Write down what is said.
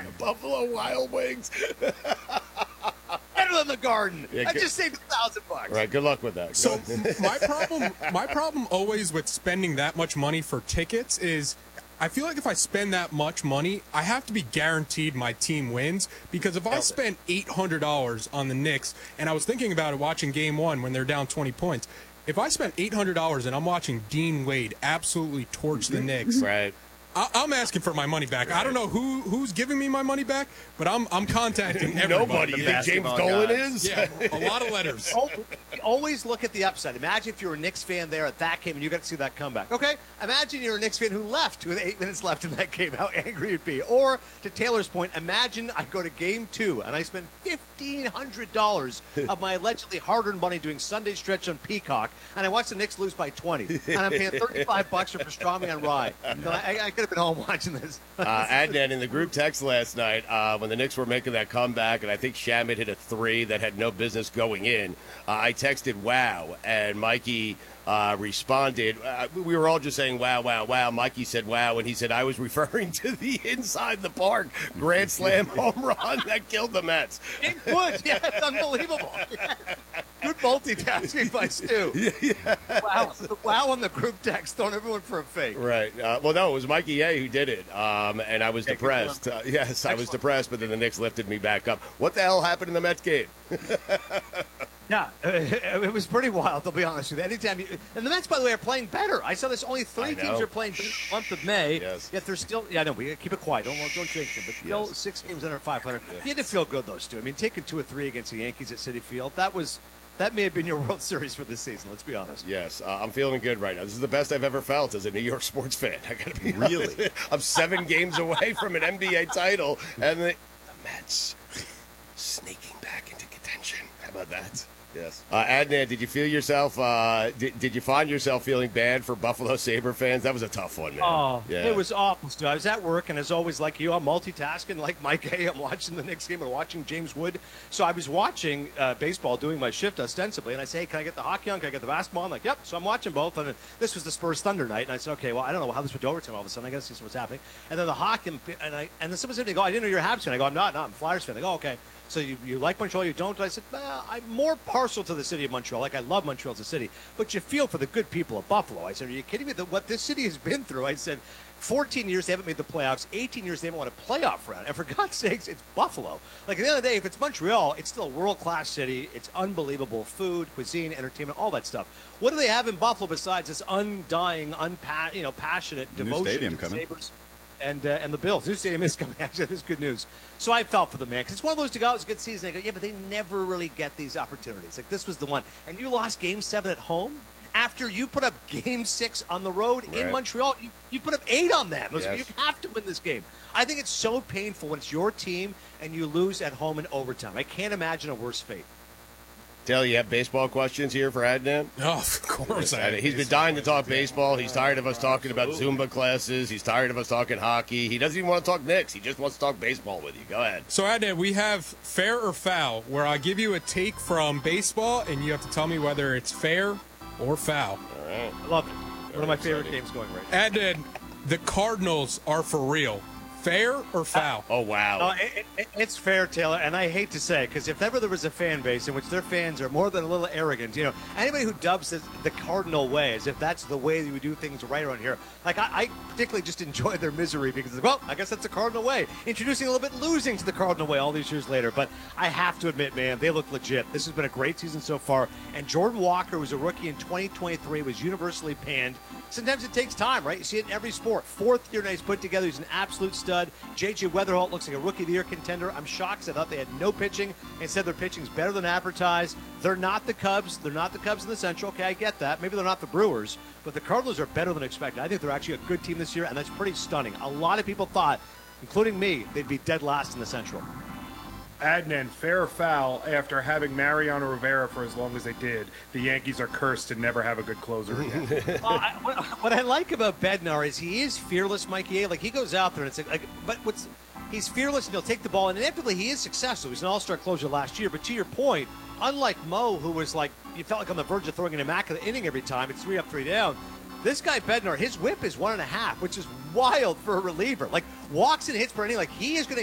Buffalo Wild Wings. Better than the Garden. Yeah, I just saved $1,000. Right. Good luck with that. So my problem always with spending that much money for tickets is I feel like if I spend that much money, I have to be guaranteed my team wins, because if I spend $800 on the Knicks, and I was thinking about it watching Game 1 when they're down 20 points, if I spent $800 and I'm watching Dean Wade absolutely torch the Knicks, Right. I'm asking for my money back. I don't know who's giving me my money back, but I'm contacting everybody. Nobody. You think James Dolan is? Yeah, a lot of letters. Always look at the upside. Imagine if you were a Knicks fan there at that game and you got to see that comeback. Okay? Imagine you're a Knicks fan who left with 8 minutes left in that game, how angry you'd be. Or, to Taylor's point, imagine I go to Game 2 and I spend $1,500 of my allegedly hard-earned money doing Sunday stretch on Peacock, and I watch the Knicks lose by 20. And I'm paying $35 for pastrami on rye. So I could have been home watching this. Adnan, in the group text last night, when the Knicks were making that comeback, and I think Shamet hit a three that had no business going in, I texted wow, and Mikey responded. We were all just saying wow, wow, wow. Mikey said wow, and he said I was referring to the inside the park grand slam home run that killed the Mets. It would. Yeah, it's unbelievable. Good multitasking by Stu. Yeah. Wow. Wow on the group text, throwing everyone for a fake. Right. Well, no, it was Mikey A who did it, and I was depressed. Yes, I was depressed, but then the Knicks lifted me back up. What the hell happened in the Mets game? Yeah, it was pretty wild, to be honest with you. Anytime and the Mets, by the way, are playing better. I saw this. Only 3 teams are playing better in the month of May. Yes. Yet they're still. Yeah, no, we gotta keep it quiet. Don't jinx them. But still, 6 games under 500. You had to feel good, though, Stu. I mean, taking 2 or 3 against the Yankees at Citi Field, that may have been your World Series for this season. Let's be honest. Yes, I'm feeling good right now. This is the best I've ever felt as a New York sports fan. I got to be honest. I'm 7 games away from an NBA title, and the Mets sneaking back into contention. How about that? Yes. Adnan, did you feel yourself? Did you find yourself feeling bad for Buffalo Sabre fans? That was a tough one, man. Oh, yeah. It was awful, Stu. I was at work, and as always, like you, I'm multitasking. Like Mike A, I'm watching the Knicks game and watching James Wood. So I was watching baseball, doing my shift ostensibly, and I say, hey, can I get the hockey on? Can I get the basketball on? Like, yep. So I'm watching both, and this was the Spurs Thunder night, and I said, okay, well, I don't know how this went to overtime all of a sudden. I got to see what's happening. And then the hockey, and then someone said, they go, I didn't know you're a Habs fan. I go, I'm not. I'm a Flyers fan. They go, okay. So you like Montreal, you don't? I said, well, I'm more partial to the city of Montreal. Like, I love Montreal as a city. But you feel for the good people of Buffalo. I said, are you kidding me? What this city has been through. I said, 14 years they haven't made the playoffs. 18 years they haven't won a playoff round. And for God's sakes, it's Buffalo. Like, at the end of the day, if it's Montreal, it's still a world-class city. It's unbelievable. Food, cuisine, entertainment, all that stuff. What do they have in Buffalo besides this undying, passionate devotion stadium to the coming. Sabres? And the Bills. New stadium is coming. Actually, this is good news. So I felt for the man, because it's one of those to go, it's a good season. I go, yeah, but they never really get these opportunities. Like, this was the one. And you lost Game 7 at home after you put up Game 6 on the road in Montreal. You put up 8 on them. Yes. You have to win this game. I think it's so painful when it's your team and you lose at home in overtime. I can't imagine a worse fate. Taylor, you have baseball questions here for Adnan? Oh, of course. He's been dying to talk baseball. He's tired of us talking about Zumba classes. He's tired of us talking hockey. He doesn't even want to talk Knicks. He just wants to talk baseball with you. Go ahead. So, Adnan, we have fair or foul, where I give you a take from baseball, and you have to tell me whether it's fair or foul. All right. I love it. One of my favorite games going right now. Adnan, the Cardinals are for real. Fair or foul? Oh, wow. It's fair, Taylor, and I hate to say, because if ever there was a fan base in which their fans are more than a little arrogant, anybody who dubs this the Cardinal way, as if that's the way we do things right around here, like I particularly just enjoy their misery because, well, I guess that's the Cardinal way. Introducing a little bit losing to the Cardinal way all these years later, but I have to admit, man, they look legit. This has been a great season so far, and Jordan Walker, who was a rookie in 2023, was universally panned. Sometimes it takes time, right? You see it in every sport. 4th year now he's put together. He's an absolute stud. J.J. Weatherholt looks like a Rookie of the Year contender. I'm shocked 'cause I thought they had no pitching. Instead, their pitching's better than advertised. They're not the Cubs. They're not the Cubs in the Central. Okay, I get that. Maybe they're not the Brewers, but the Cardinals are better than expected. I think they're actually a good team this year, and that's pretty stunning. A lot of people thought, including me, they'd be dead last in the Central. Adnan, fair or foul, after having Mariano Rivera for as long as they did, the Yankees are cursed to never have a good closer again. What I like about Bednar is he is fearless, Mikey A. Like, he goes out there and it's like but he's fearless and he'll take the ball, and inevitably he is successful. He's an all-star closer last year, but to your point, unlike Mo, who was like, you felt like on the verge of throwing an immaculate inning every time, it's 3 up, 3 down. This guy Bednar, his whip is 1.5, which is wild for a reliever. Like, walks and hits per inning. Like, he is going to